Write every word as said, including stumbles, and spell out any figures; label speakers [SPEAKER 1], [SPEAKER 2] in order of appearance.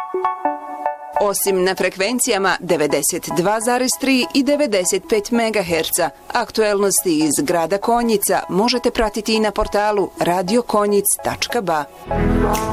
[SPEAKER 1] Osim na frekvencijama devedeset dva zarez tri i devedeset pet megaherca, aktuelnosti iz grada Konjica možete pratiti i na portalu radio konjic tačka ba.